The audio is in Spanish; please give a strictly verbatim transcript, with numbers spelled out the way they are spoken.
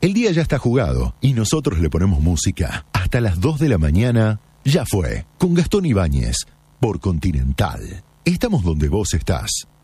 El día ya está jugado y nosotros le ponemos música. Hasta las dos de la mañana, ya fue. Con Gastón Ibáñez, por Continental. Estamos donde vos estás.